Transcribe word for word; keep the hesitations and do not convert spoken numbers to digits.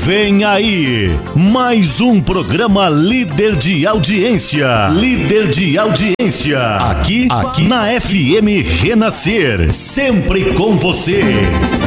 Vem aí, mais um programa líder de audiência. Líder de audiência. Aqui, aqui na F M Renascer. Sempre com você.